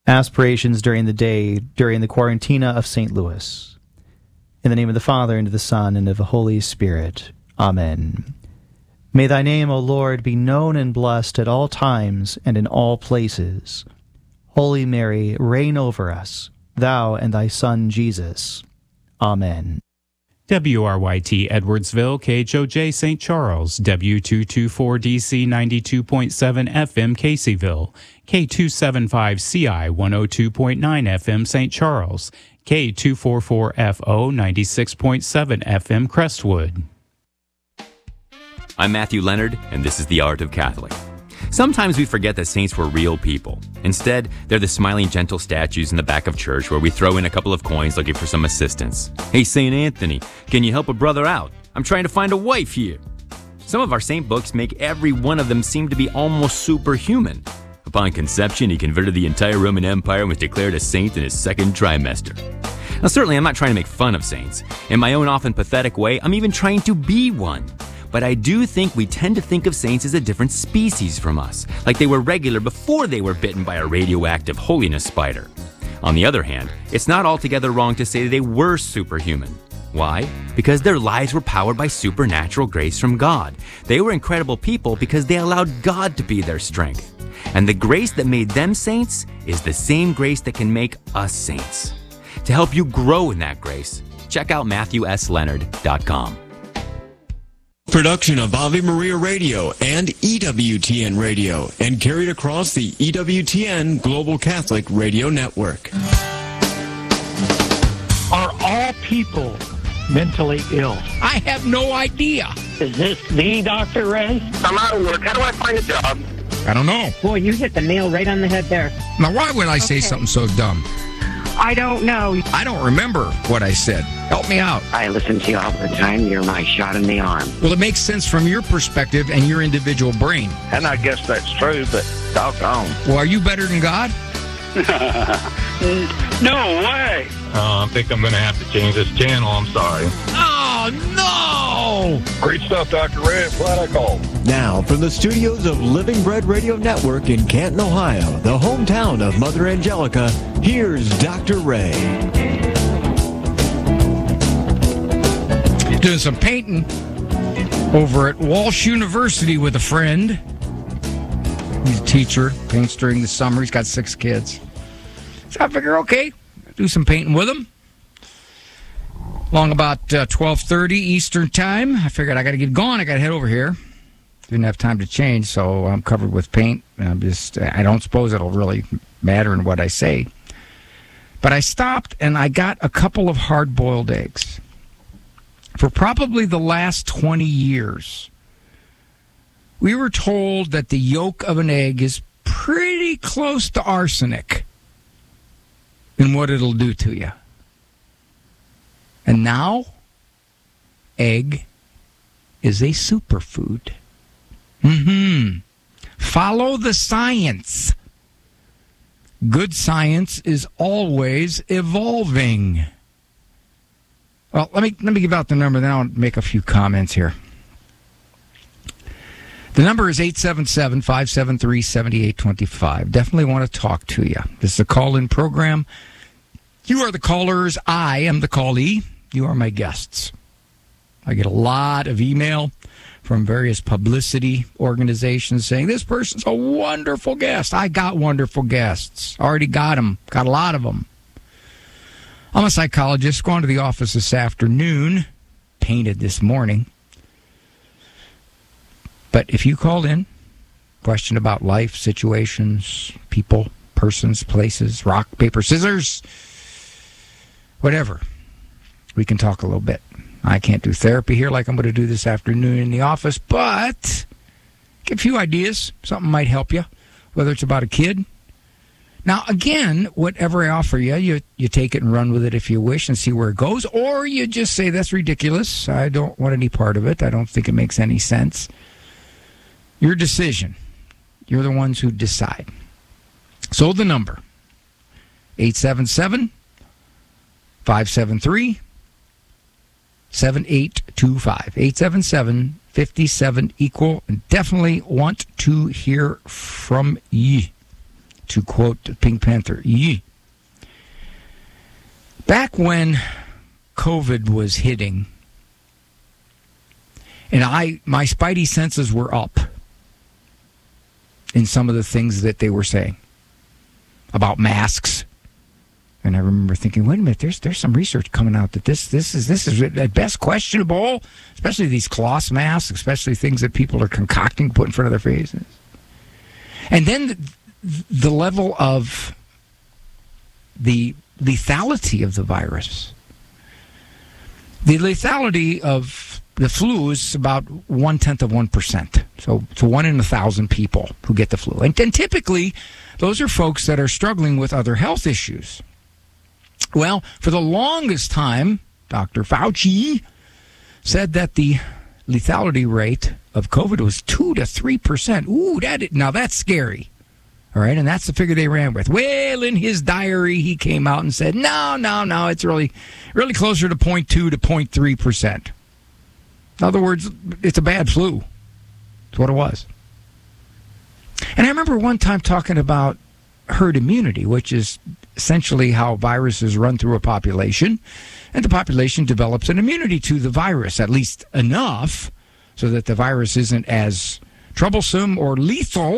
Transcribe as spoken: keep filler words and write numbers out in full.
Aspirations during the day, during the Quarantina of Saint Louis. In the name of the Father, and of the Son, and of the Holy Spirit. Amen. May thy name, O Lord, be known and blessed at all times and in all places. Holy Mary, reign over us, thou and thy Son Jesus. Amen. W R Y T Edwardsville, K H O J Saint Charles, W two twenty-four D C ninety-two point seven F M Caseyville, K two seventy-five C I one oh two point nine F M Saint Charles, K two forty-four F O ninety-six point seven F M Crestwood. I'm Matthew Leonard, and this is The Art of Catholic. Sometimes we forget that saints were real people. Instead, they're the smiling, gentle statues in the back of church where we throw in a couple of coins looking for some assistance. Hey, Saint Anthony, can you help a brother out? I'm trying to find a wife here. Some of our saint books make every one of them seem to be almost superhuman. Upon conception, he converted the entire Roman Empire and was declared a saint in his second trimester. Now, certainly, I'm not trying to make fun of saints. In my own often pathetic way, I'm even trying to be one. But I do think we tend to think of saints as a different species from us, like they were regular before they were bitten by a radioactive holiness spider. On the other hand, it's not altogether wrong to say that they were superhuman. Why? Because their lives were powered by supernatural grace from God. They were incredible people because they allowed God to be their strength. And the grace that made them saints is the same grace that can make us saints. To help you grow in that grace, check out Matthew S Leonard dot com. Production of Ave Maria Radio and E W T N Radio, and carried across the E W T N Global Catholic Radio Network. Are all people mentally ill? I have no idea. Is this the Doctor Ray? I'm out of work. How do I find a job? I don't know. Boy, you hit the nail right on the head there. Now, why would I say Okay. something so dumb? I don't know. I don't remember what I said. Help me out. I listen to you all the time. You're my shot in the arm. Well, it makes sense from your perspective and your individual brain. And I guess that's true, but doggone. Well, are you better than God? No way. Uh, I think I'm going to have to change this channel. I'm sorry. Oh, no! Great stuff, Doctor Ray. Glad I called. Now, from the studios of Living Bread Radio Network in Canton, Ohio, the hometown of Mother Angelica, here's Doctor Ray. Doing some painting over at Walsh University with a friend. He's a teacher, paints during the summer. He's got six kids. So I figure, okay, do some painting with him. Along about uh, twelve thirty Eastern time, I figured I got to get going. I got to head over here. Didn't have time to change, so I'm covered with paint. I'm just, I don't suppose it'll really matter in what I say. But I stopped and I got a couple of hard-boiled eggs. For probably the last twenty years, we were told that the yolk of an egg is pretty close to arsenic in what it'll do to you. And now, egg is a superfood. Mm-hmm. Follow the science. Good science is always evolving. Well, let me let me give out the number, then I'll make a few comments here. The number is eight seven seven, five seven three, seven eight two five. Definitely want to talk to you. This is a call-in program. You are the callers. I am the callee. You are my guests. I get a lot of email from various publicity organizations saying, this person's a wonderful guest. I got wonderful guests. Already got them. Got a lot of them. I'm a psychologist. Going to the office this afternoon. Painted this morning. But if you called in, question about life, situations, people, persons, places, rock, paper, scissors, whatever, we can talk a little bit. I can't do therapy here like I'm going to do this afternoon in the office, but get a few ideas. Something might help you, whether it's about a kid. Now, again, whatever I offer you, you, you take it and run with it if you wish and see where it goes, or you just say, that's ridiculous. I don't want any part of it. I don't think it makes any sense. Your decision. You're the ones who decide. So the number, eight seven seven, five seven three, seven eight two five. eight seven seven, five seven, equal. And definitely want to hear from ye. to quote Pink Panther. Yee. Back when COVID was hitting, and I, my spidey senses were up in some of the things that they were saying about masks. And I remember thinking, wait a minute, there's there's some research coming out that this this is this is at best questionable, especially these cloth masks, especially things that people are concocting to put in front of their faces. And then the, the level of the lethality of the virus. The lethality of the flu is about one-tenth of one percent. So it's one in a thousand people who get the flu. And, and typically, those are folks that are struggling with other health issues. Well, for the longest time, Doctor Fauci said that the lethality rate of COVID was two to three percent. Ooh, that, now that's scary. All right, and that's the figure they ran with. Well, in his diary, he came out and said, no, no, no, it's really, really closer to zero point two to zero point three percent. In other words, it's a bad flu. That's what it was. And I remember one time talking about herd immunity, which is essentially how viruses run through a population, and the population develops an immunity to the virus, at least enough so that the virus isn't as troublesome or lethal